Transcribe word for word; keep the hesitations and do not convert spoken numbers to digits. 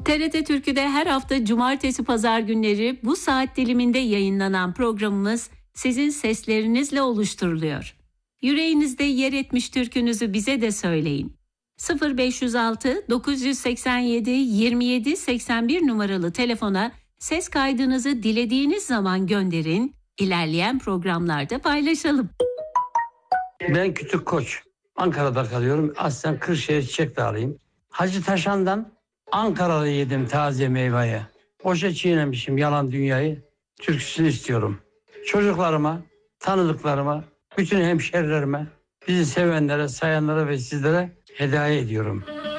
T R T Türkü'de her hafta cumartesi pazar günleri bu saat diliminde yayınlanan programımız sizin seslerinizle oluşturuluyor. Yüreğinizde yer etmiş türkünüzü bize de söyleyin. sıfır beş yüz altı dokuz yüz seksen yedi yirmi yedi seksen bir numaralı telefona ses kaydınızı dilediğiniz zaman gönderin, ilerleyen programlarda paylaşalım. Ben Kütük Koç. Ankara'da kalıyorum. Aslen Kırşehir Çiçek Dağlıyım. Hacı Taşan'dan Ankara'da yedim taze meyveyi. Boşa çiğnemişim yalan dünyayı. Türküsünü istiyorum. Çocuklarıma, tanıdıklarıma, bütün hemşerilerime, bizi sevenlere, sayanlara ve sizlere hediye ediyorum.